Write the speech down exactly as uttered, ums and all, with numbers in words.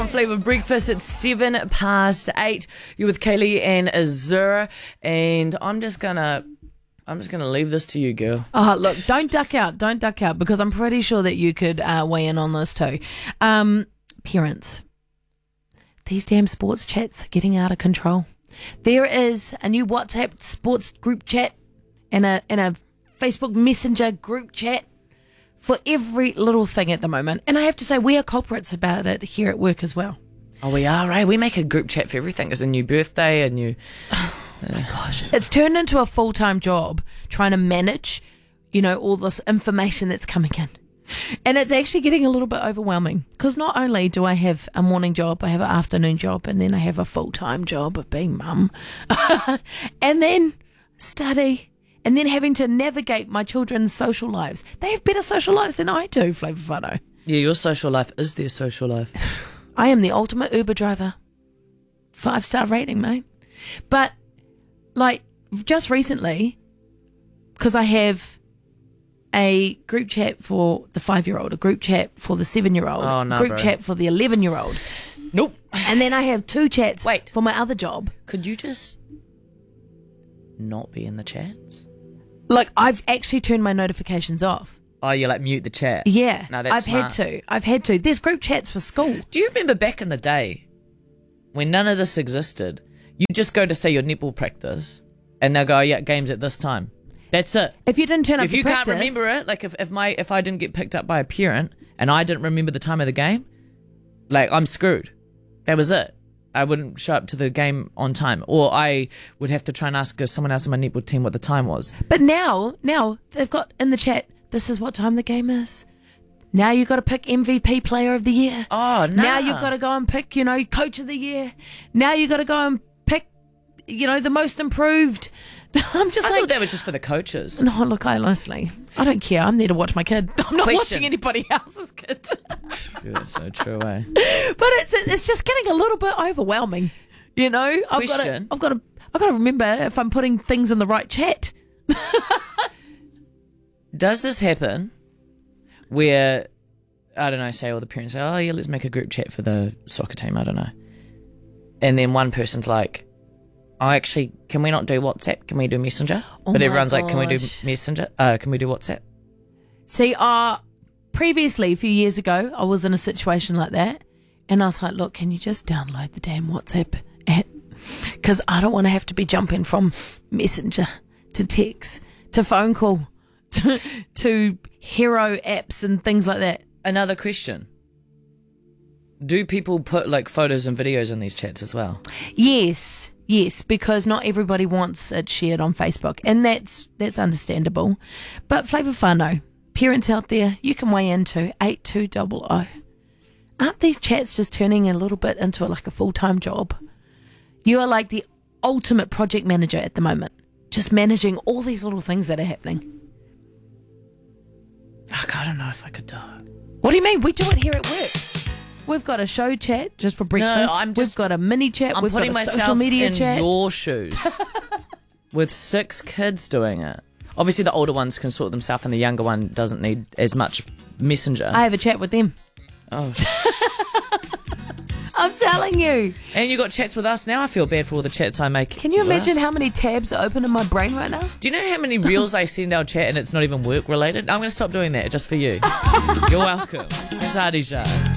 Flavour Breakfast at seven past eight. You're with Kaylee and Azura, and I'm just gonna, I'm just gonna leave this to you, girl. Oh, look, don't duck out, don't duck out, because I'm pretty sure that you could uh, weigh in on this too. Um, parents, these damn sports chats are getting out of control. There is a new WhatsApp sports group chat and a and a Facebook Messenger group chat for every little thing at the moment. And I have to say, we are culprits about it here at work as well. Oh, we are, right? We make a group chat for everything. It's a new birthday, a new... Oh, my gosh. It's turned into a full-time job trying to manage, you know, all this information that's coming in. And it's actually getting a little bit overwhelming, because not only do I have a morning job, I have an afternoon job, and then I have a full-time job of being mum. And then study. And then having to navigate my children's social lives. They have better social lives than I do, Flavour Whānau. Yeah, your social life is their social life. I am the ultimate Uber driver. Five-star rating, mate. But, like, just recently, because I have a group chat for the five-year-old, a group chat for the seven-year-old, oh, no, a group bro. chat for the eleven-year-old. Nope. And then I have two chats Wait. for my other job. Could you just not be in the chats? Like, I've actually turned my notifications off. Oh, you like mute the chat? Yeah. No, that's I've smart. had to. I've had to. There's group chats for school. Do you remember back in the day when none of this existed? You just go to say your netball practice and they'll go, oh, yeah, games at this time. That's it. If you didn't turn up If to you practice, can't remember it, like if, if my if I didn't get picked up by a parent and I didn't remember the time of the game, like I'm screwed. That was it. I wouldn't show up to the game on time, or I would have to try and ask someone else in my netball team what the time was. But now, now they've got in the chat, this is what time the game is. Now you've got to pick M V P player of the year. Oh, no. Now you've got to go and pick, you know, coach of the year. Now you've got to go and pick, you know, the most improved. I'm just I like... thought that was just for the coaches. No, look, I honestly, I don't care. I'm there to watch my kid. I'm not Question. watching anybody else's kid. Yeah, that's so true, eh? But it's it's just getting a little bit overwhelming, you know. I've got to, Question. I've got to, I've got to remember if I'm putting things in the right chat. Does this happen where, I don't know, say all the parents say, oh yeah, let's make a group chat for the soccer team, I don't know. And then one person's like, oh, actually, can we not do WhatsApp? Can we do Messenger? Oh but my everyone's like, can we do gosh. Messenger? Uh, can we do WhatsApp? See, uh, previously, a few years ago, I was in a situation like that. And I was like, look, can you just download the damn WhatsApp app? Because I don't want to have to be jumping from Messenger to text to phone call to, to hero apps and things like that. Another question. Do people put like photos and videos in these chats as well? Yes, yes, because not everybody wants it shared on Facebook. And that's that's understandable. But Flavour Whānau, parents out there, you can weigh into eight two zero zero. Aren't these chats just turning a little bit into like a full-time job? You are like the ultimate project manager at the moment, just managing all these little things that are happening. Ugh, I don't know if I could do it. What do you mean? We do it here at work. We've got a show chat just for breakfast. I'm just- We've got a mini chat. I'm We've putting got a myself social media in chat. your shoes with six kids doing it. Obviously, the older ones can sort themselves, and the younger one doesn't need as much Messenger. I have a chat with them. Oh, I'm telling you. and you got chats with us now. I feel bad for all the chats I make. Can you with imagine us. how many tabs are open in my brain right now? Do you know how many reels I send our chat and it's not even work related? I'm going to stop doing that just for you. You're welcome. It's Artie Show.